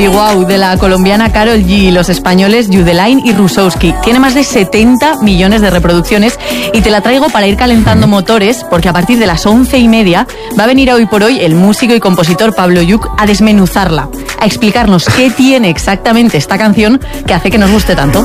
Wow, de la colombiana Karol G, los españoles Yudelain y Rusowski. Tiene más de 70 millones de reproducciones y te la traigo para ir calentando motores, porque a partir de las 11:30 va a venir a Hoy por Hoy el músico y compositor Pablo Lluch a desmenuzarla, a explicarnos qué tiene exactamente esta canción que hace que nos guste tanto.